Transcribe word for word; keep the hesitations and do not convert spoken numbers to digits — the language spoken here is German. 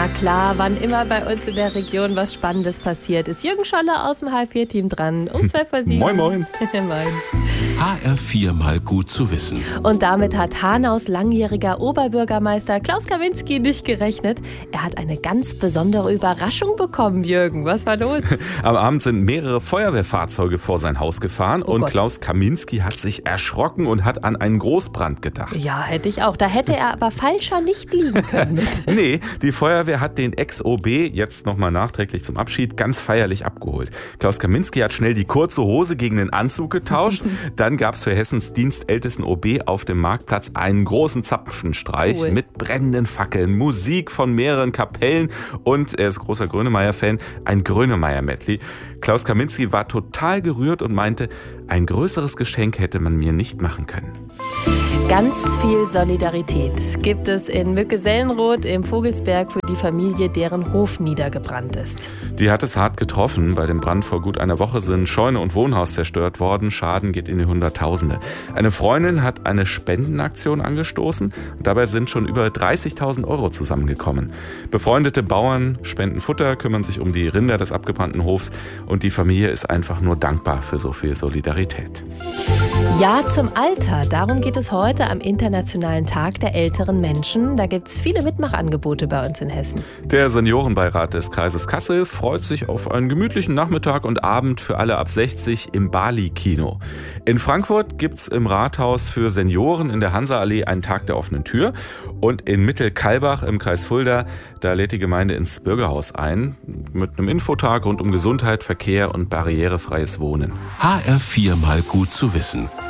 Na klar, wann immer bei uns in der Region was Spannendes passiert, ist Jürgen Scholler aus dem H R vier Team dran. Um zwei vor sieben. Moin, moin. Moin. H R vier mal gut zu wissen. Und damit hat Hanaus langjähriger Oberbürgermeister Klaus Kaminski nicht gerechnet. Er hat eine ganz besondere Überraschung bekommen, Jürgen. Was war los? Am Abend sind mehrere Feuerwehrfahrzeuge vor sein Haus gefahren Oh und Gott. Klaus Kaminski hat sich erschrocken und hat an einen Großbrand gedacht. Ja, hätte ich auch. Da hätte er aber falscher nicht liegen können mit. Nee, die Feuerwehr hat den Ex-O B, jetzt nochmal nachträglich zum Abschied, ganz feierlich abgeholt. Klaus Kaminski hat schnell die kurze Hose gegen den Anzug getauscht. Dann gab es für Hessens dienstältesten O B auf dem Marktplatz einen großen Zapfenstreich Cool. mit brennenden Fackeln, Musik von mehreren Kapellen und, er ist großer Grönemeyer-Fan, ein Grönemeyer-Medley. Klaus Kaminski war total gerührt und meinte, ein größeres Geschenk hätte man mir nicht machen können. Ganz viel Solidarität gibt es in Mücke-Sellenroth im Vogelsberg für die Familie, deren Hof niedergebrannt ist. Die hat es hart getroffen. Bei dem Brand vor gut einer Woche sind Scheune und Wohnhaus zerstört worden. Schaden geht in die Hunderttausende. Eine Freundin hat eine Spendenaktion angestoßen. Und dabei sind schon über dreißigtausend Euro zusammengekommen. Befreundete Bauern spenden Futter, kümmern sich um die Rinder des abgebrannten Hofs. Und die Familie ist einfach nur dankbar für so viel Solidarität. Ja zum Alter, darum geht es heute am Internationalen Tag der älteren Menschen. Da gibt es viele Mitmachangebote bei uns in Hessen. Der Seniorenbeirat des Kreises Kassel freut sich auf einen gemütlichen Nachmittag und Abend für alle ab sechzig im Bali-Kino. In Frankfurt gibt es im Rathaus für Senioren in der Hanseallee einen Tag der offenen Tür. Und in Mittelkalbach im Kreis Fulda, da lädt die Gemeinde ins Bürgerhaus ein. Mit einem Infotag rund um Gesundheit, Verkehr und barrierefreies Wohnen. H R vier mal gut zu wissen.